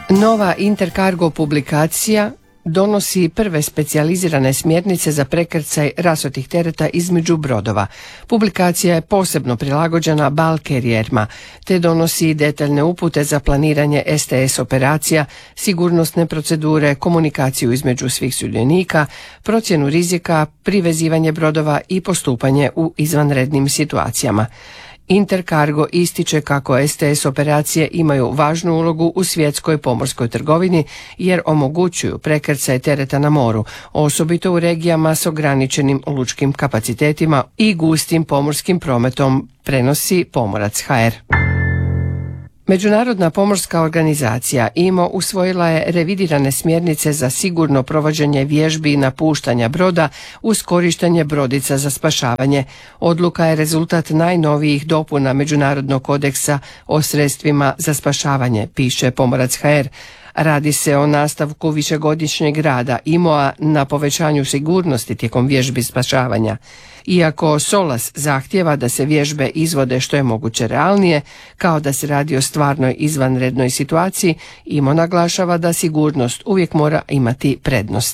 Nova Intercargo publikacija donosi prve specijalizirane smjernice za prekrcaj rasutih tereta između brodova. Publikacija je posebno prilagođena bulk carrierima, te donosi detaljne upute za planiranje STS operacija, sigurnosne procedure, komunikaciju između svih sudionika, procjenu rizika, privezivanje brodova i postupanje u izvanrednim situacijama. Intercargo ističe kako STS operacije imaju važnu ulogu u svjetskoj pomorskoj trgovini jer omogućuju prekrcaj tereta na moru, osobito u regijama s ograničenim lučkim kapacitetima i gustim pomorskim prometom, prenosi Pomorac.hr. Međunarodna pomorska organizacija IMO usvojila je revidirane smjernice za sigurno provođenje vježbi napuštanja broda uz korištenje brodica za spašavanje. Odluka je rezultat najnovijih dopuna Međunarodnog kodeksa o sredstvima za spašavanje, piše Pomorac.hr. Radi se o nastavku višegodišnjeg rada IMO-a na povećanju sigurnosti tijekom vježbi spašavanja. Iako SOLAS zahtjeva da se vježbe izvode što je moguće realnije, kao da se radi o stvarnoj izvanrednoj situaciji, IMO naglašava da sigurnost uvijek mora imati prednost.